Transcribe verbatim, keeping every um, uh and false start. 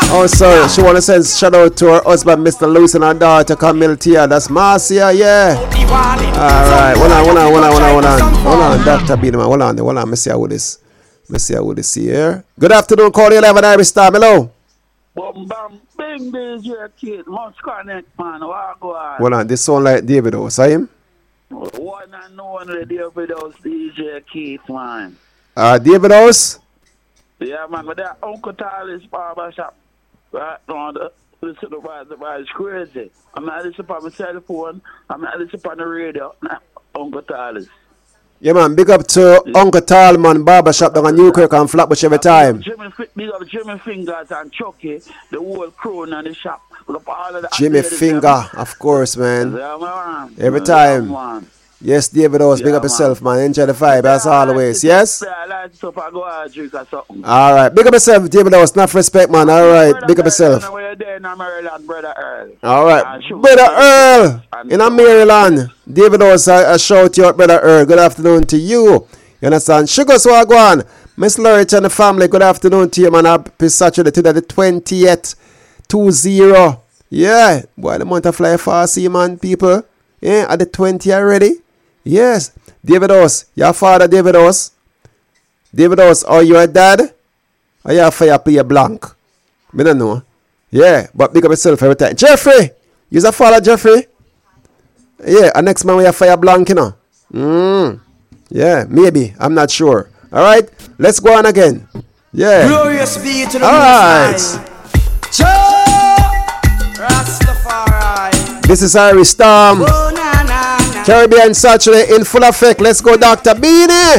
Also, she want to send shout out to her husband, Mister Lewis, and her daughter, Camille Tia. That's Marcia, yeah. Alright, hold on, hold on, hold on, hold on, hold on. Hold on, Doctor Bean, hold on, hold on. Let me see how it is. Let me see how it is here. Good afternoon, call you live on Irish Star. Hello. Bum bum bing bing your kid. Must connect, man. What go on? Hold on, this sound like David O. See him? One and only David House D J Keith, man. Uh, David House? Yeah, man. But that Uncle Tyler's barber shop right now, the, the supervisor is crazy. I'm not listening on my cell phone. I'm not listening on the radio. Nah, Uncle Tyler's. Yeah, man. Big up to yeah. Uncle Talman Barbershop down in Newkirk and Flatbush every time. Jimmy, big up Jimmy Fingers and Chucky, the whole crew in the shop. All of the Jimmy Finger, there, of course, man. Yeah, man. Every time. Yeah, man. Yes, David House, big yeah, up man. Yourself, man. Enjoy the vibe, yeah, as always. Like yes? Yeah, I like to go out drink or something. All right. Big up yourself, David House. Enough respect, man. All right. Brother big up yourself. There in Maryland, Brother Earl. All right. Brother Earl in Maryland. David House, I, I shout you out, Brother Earl. Good afternoon to you. You understand? Sugar Swagwan. Miss Lurch and the family, good afternoon to you, man. Happy Saturday today, the twentieth. two zero. Yeah. Boy, the month of fly fast, see, man, people. Yeah, at the twentieth already. Yes. David House, your father, David House. David House, or your dad? Or your fire play blank? I don't know. Yeah, but big up yourself every time. Jeffrey, you's a father, Jeffrey? Yeah, and next man we have fire blank, you know. Mm. Yeah, maybe. I'm not sure. All right, let's go on again. Yeah. Glorious be to the all right. This is Irish Storm. Oh, nah, nah, nah. Caribbean Saturday in full effect. Let's go, Doctor Beanie.